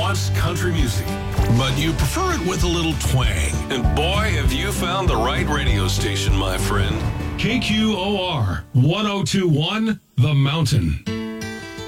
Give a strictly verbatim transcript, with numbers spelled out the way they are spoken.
wants country music, but you prefer it with a little twang. And boy, have you found the right radio station, my friend. K Q O R one oh two one The Mountain.